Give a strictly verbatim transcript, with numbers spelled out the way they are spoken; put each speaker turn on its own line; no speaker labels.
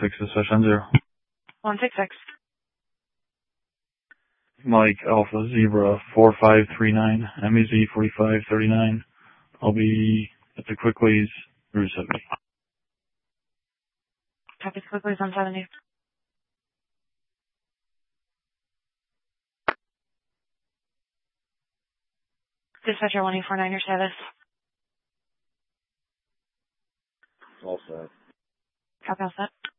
six, dispatch on zero.
one six six.
Mike Alpha Zebra four five three nine, M E Z forty-five thirty-nine. I'll be at the Quickways, Route seventy.
Copy Quickways on seventy. Dispatcher one eight four nine, your status.
All set.
Copy, all set.